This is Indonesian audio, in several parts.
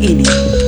ini.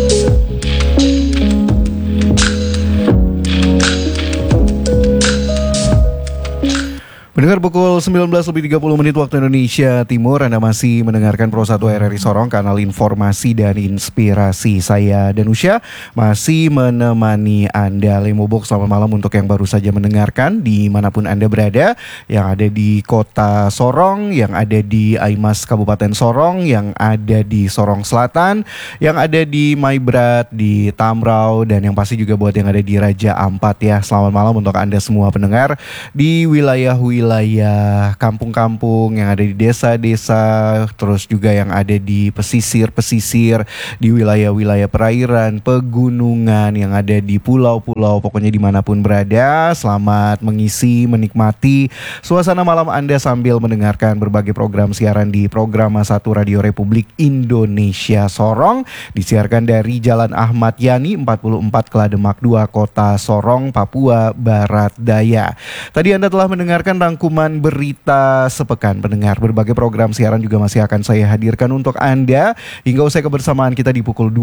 Mendengar pukul 19.30 waktu Indonesia Timur, Anda masih mendengarkan Pro 1 RRI Sorong, kanal informasi dan inspirasi. Saya Danusya masih menemani Anda. Lemobok, selamat malam untuk yang baru saja mendengarkan dimanapun Anda berada, yang ada di kota Sorong, yang ada di Aimas Kabupaten Sorong, yang ada di Sorong Selatan, yang ada di Maibrat, di Tamrau, dan yang pasti juga buat yang ada di Raja Ampat ya. Selamat malam untuk Anda semua pendengar di wilayah kampung-kampung yang ada di desa-desa, terus juga yang ada di pesisir-pesisir, di wilayah-wilayah perairan, pegunungan, yang ada di pulau-pulau, pokoknya dimanapun berada. Selamat menikmati suasana malam Anda sambil mendengarkan berbagai program siaran di Programa 1 Radio Republik Indonesia Sorong, disiarkan dari Jalan Ahmad Yani 44 Kelademak 2, Kota Sorong, Papua Barat Daya. Tadi Anda telah mendengarkan rangkuman berita sepekan. Pendengar, berbagai program siaran juga masih akan saya hadirkan untuk Anda hingga usai kebersamaan kita di pukul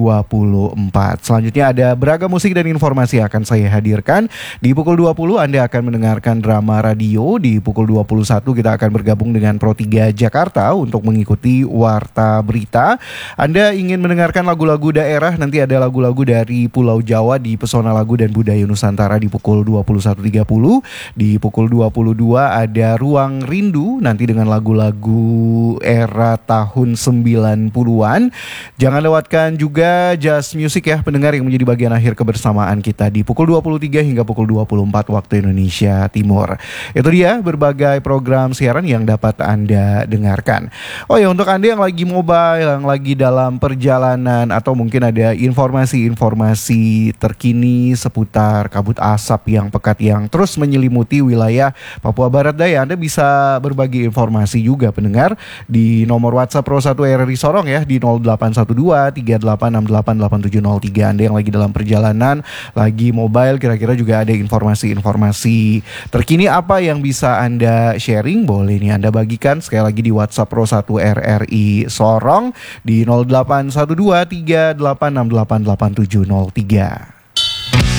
24. Selanjutnya ada beragam musik dan informasi yang akan saya hadirkan. Di pukul 20 Anda akan mendengarkan drama radio. Di pukul 21 kita akan bergabung dengan Pro 3 Jakarta untuk mengikuti Warta Berita. Anda ingin mendengarkan lagu-lagu daerah, nanti ada lagu-lagu dari Pulau Jawa di Pesona Lagu dan Budaya Nusantara di pukul 21.30. Di pukul 22 ada Ruang Rindu, nanti dengan lagu-lagu era tahun 90-an. Jangan lewatkan juga Just Music ya pendengar, yang menjadi bagian akhir kebersamaan kita di pukul 23 hingga pukul 24 waktu Indonesia Timur. Itu dia berbagai program siaran yang dapat Anda dengarkan. Oh ya, untuk Anda yang lagi mobile, yang lagi dalam perjalanan, atau mungkin ada informasi-informasi terkini seputar kabut asap yang pekat yang terus menyelimuti wilayah Papua Barat Daya, Anda bisa berbagi informasi juga pendengar di nomor WhatsApp Pro 1 RRI Sorong ya, di 0812 38688703. Anda yang lagi dalam perjalanan, lagi mobile, kira-kira juga ada informasi-informasi terkini apa yang bisa Anda sharing, boleh nih Anda bagikan sekali lagi di WhatsApp Pro 1 RRI Sorong di 0812 38688703.